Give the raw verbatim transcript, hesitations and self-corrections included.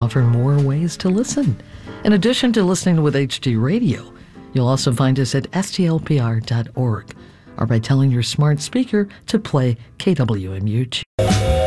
offer more ways to listen. In addition to listening with H G Radio, you'll also find us at S T L P R dot org or by telling your smart speaker to play K W M U G.